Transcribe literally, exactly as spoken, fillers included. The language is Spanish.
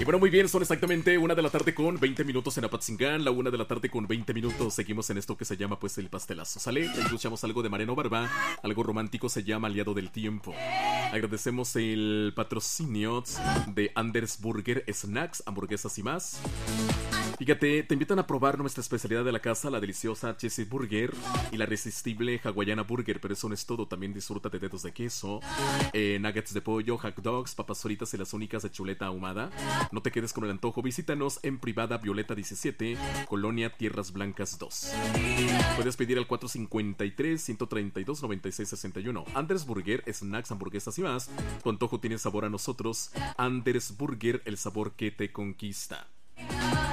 Y bueno, muy bien, son exactamente una de la tarde con veinte minutos en Apatzingán, la una de la tarde con veinte minutos. Seguimos en esto que se llama pues el pastelazo, ¿sale? Escuchamos algo de Mariano Barba, algo romántico, se llama Aliado del Tiempo. Agradecemos el patrocinio de Anders Burger Snacks, hamburguesas y más. Fíjate, te invitan a probar nuestra especialidad de la casa, la deliciosa Cheesy Burger y la irresistible Hawaiiana Burger, pero eso no es todo, también disfruta de dedos de queso, eh, nuggets de pollo, hot dogs, papas fritas y las únicas de chuleta ahumada. No te quedes con el antojo, visítanos en Privada Violeta diecisiete, Colonia Tierras Blancas dos. Puedes pedir al cuatro cinco tres, uno tres dos, nueve seis seis uno. Anders Burger, snacks, hamburguesas y más. Tu antojo tiene sabor a nosotros. Anders Burger, el sabor que te conquista.